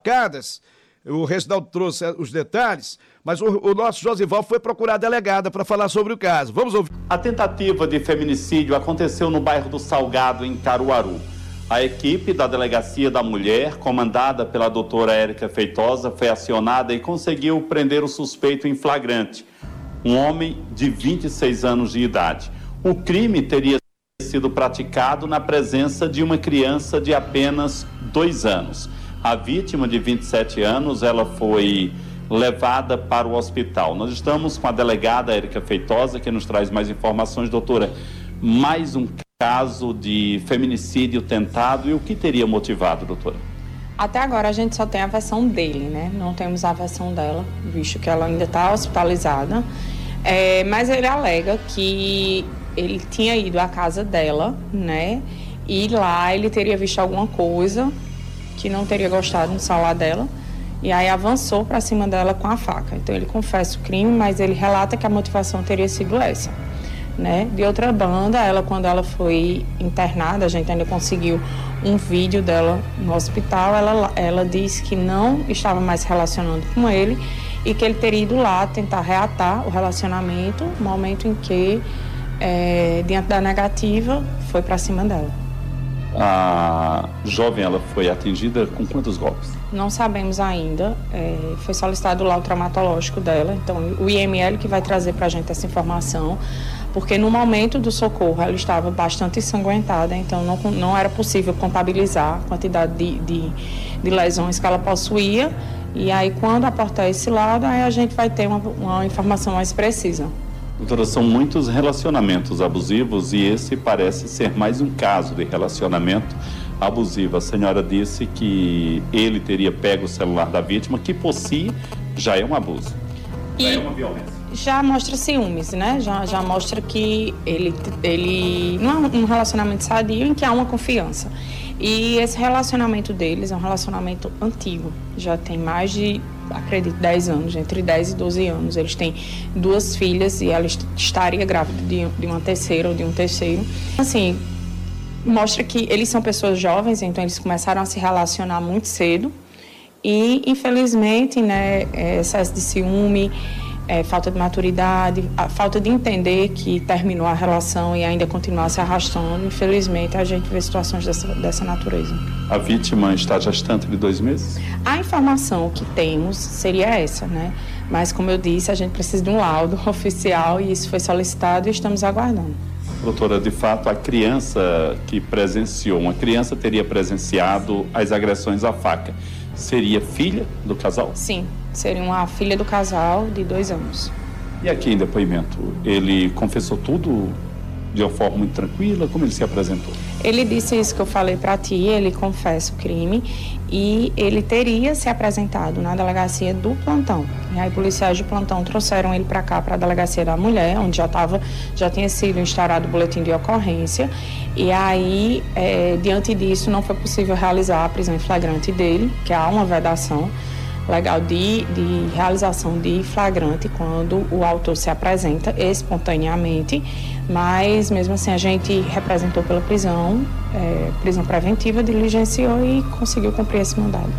O Reginaldo trouxe os detalhes, mas o nosso Josival foi procurar a delegada para falar sobre o caso. Vamos ouvir. A tentativa de feminicídio aconteceu no bairro do Salgado, em Caruaru. A equipe da Delegacia da Mulher, comandada pela doutora Érica Feitosa, foi acionada e conseguiu prender o suspeito em flagrante, um homem de 26 anos de idade. O crime teria sido praticado na presença de uma criança de apenas 2 anos. A vítima, de 27 anos, ela foi levada para o hospital. Nós estamos com a delegada Érica Feitosa, que nos traz mais informações. Doutora, mais um caso de feminicídio tentado, e o que teria motivado, doutora? Até agora a gente só tem a versão dele, né? Não temos a versão dela, visto que ela ainda está hospitalizada. Mas ele alega que ele tinha ido à casa dela, né? E lá ele teria visto alguma coisa que não teria gostado no celular dela, e aí avançou para cima dela com a faca. Então ele confessa o crime, mas ele relata que a motivação teria sido essa, né? De outra banda, quando ela foi internada, a gente ainda conseguiu um vídeo dela no hospital, ela disse que não estava mais se relacionando com ele e que ele teria ido lá tentar reatar o relacionamento, no momento em que, diante da negativa, foi para cima dela. A jovem, ela foi atingida com quantos golpes? Não sabemos ainda. Foi solicitado o laudo traumatológico dela, então o IML que vai trazer para a gente essa informação, porque no momento do socorro ela estava bastante ensanguentada, então não era possível contabilizar a quantidade de lesões que ela possuía, e aí quando aportar esse laudo, aí a gente vai ter uma informação mais precisa. Doutora, são muitos relacionamentos abusivos e esse parece ser mais um caso de relacionamento abusivo. A senhora disse que ele teria pego o celular da vítima, que por si já é um abuso, já é uma violência. Já mostra ciúmes, né? Já mostra que ele não é um relacionamento sadio em que há uma confiança. E esse relacionamento deles é um relacionamento antigo, já tem mais de, acredito, 10 anos, entre 10 e 12 anos. Eles têm 2 filhas e ela estaria grávida de uma terceira ou de um terceiro. Assim, mostra que eles são pessoas jovens, então eles começaram a se relacionar muito cedo. E, infelizmente, né, excesso de ciúme, falta de maturidade, a falta de entender que terminou a relação e ainda continuar se arrastando. Infelizmente, a gente vê situações dessa natureza. A vítima está gestante de 2 meses? A informação que temos seria essa, né? Mas, como eu disse, a gente precisa de um laudo oficial e isso foi solicitado e estamos aguardando. Doutora, de fato, a criança que presenciou, uma criança teria presenciado as agressões à faca. Seria filha do casal? Sim, seria uma filha do casal de 2 anos. E aqui em depoimento, ele confessou tudo de uma forma muito tranquila? Como ele se apresentou? Ele disse isso que eu falei para ti, ele confessa o crime e ele teria se apresentado na delegacia do plantão. E aí policiais de plantão trouxeram ele para cá, para a delegacia da mulher, onde já tinha sido instaurado o boletim de ocorrência. E aí, diante disso, não foi possível realizar a prisão em flagrante dele, que há uma vedação legal de realização de flagrante quando o autor se apresenta espontaneamente, mas mesmo assim a gente representou pela prisão preventiva, diligenciou e conseguiu cumprir esse mandado.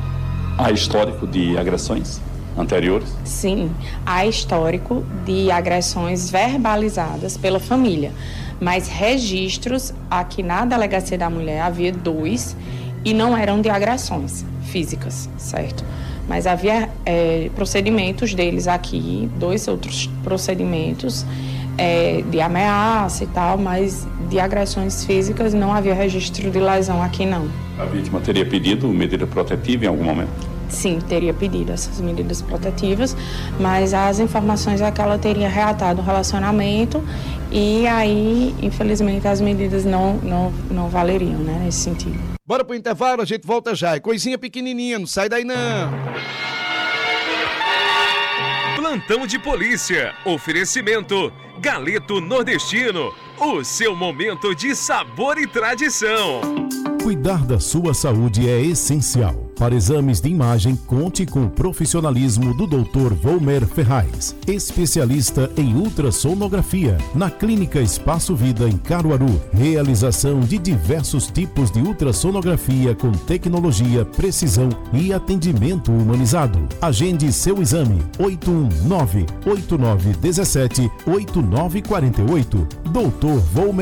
Há histórico de agressões anteriores? Sim, há histórico de agressões verbalizadas pela família, mas registros aqui na Delegacia da Mulher havia 2 e não eram de agressões físicas, certo? Mas havia procedimentos deles aqui, 2 outros procedimentos de ameaça e tal, mas de agressões físicas não havia registro de lesão aqui, não. A vítima teria pedido medida protetiva em algum momento? Sim, teria pedido essas medidas protetivas, mas as informações é que ela teria reatado o relacionamento e aí, infelizmente, as medidas não valeriam, né, nesse sentido. Bora pro intervalo, a gente volta já. É coisinha pequenininha, não sai daí não. Plantão de polícia. Oferecimento Galeto Nordestino. O seu momento de sabor e tradição. Cuidar da sua saúde é essencial. Para exames de imagem, conte com o profissionalismo do Dr. Volmer Ferraz, especialista em ultrassonografia, na Clínica Espaço Vida, em Caruaru. Realização de diversos tipos de ultrassonografia com tecnologia, precisão e atendimento humanizado. Agende seu exame. 819-8917-8948. Dr. Volmer